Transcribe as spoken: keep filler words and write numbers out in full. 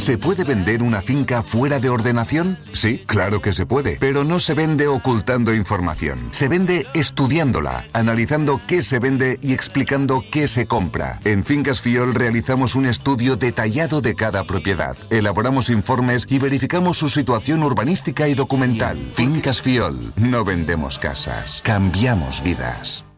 ¿Se puede vender una finca fuera de ordenación? Sí, claro que se puede, pero no se vende ocultando información. Se vende estudiándola, analizando qué se vende y explicando qué se compra. En Fincas Fiol realizamos un estudio detallado de cada propiedad. Elaboramos informes y verificamos su situación urbanística y documental. Fincas Fiol. No vendemos casas, cambiamos vidas.